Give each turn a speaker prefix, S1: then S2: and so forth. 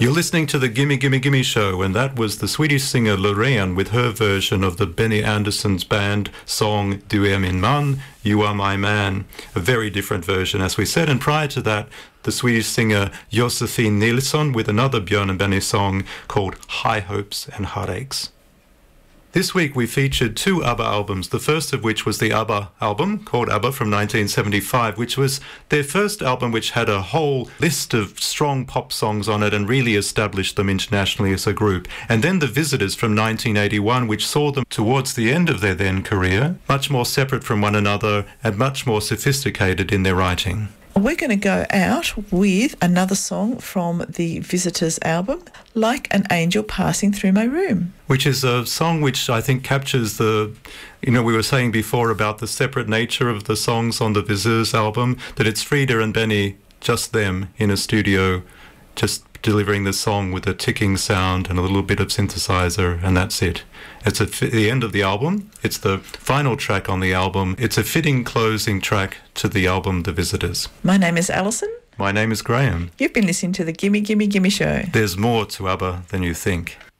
S1: You're listening to the Gimme Gimme Gimme Show, and that was the Swedish singer Loreen with her version of the Benny Andersson's band song Du är min man, You Are My Man. A very different version, as we said, and prior to that, the Swedish singer Josefin Nilsson with another Björn and Benny song called High Hopes and Heartaches. This week we featured two ABBA albums, the first of which was the ABBA album, called ABBA from 1975, which was their first album which had a whole list of strong pop songs on it and really established them internationally as a group. And then The Visitors from 1981, which saw them towards the end of their then career, much more separate from one another and much more sophisticated in their writing.
S2: We're going to go out with another song from the Visitors album, Like an Angel Passing Through My Room.
S1: Which is a song which I think captures the, we were saying before about the separate nature of the songs on the Visitors album, that it's Frida and Benny, just them in a studio, just delivering the song with a ticking sound and a little bit of synthesizer, and that's it. It's the end of the album. It's the final track on the album. It's a fitting closing track to the album The Visitors.
S2: My name is Alison.
S1: My name is Graham.
S2: You've been listening to the Gimme Gimme Gimme Show.
S1: There's more to ABBA than you think.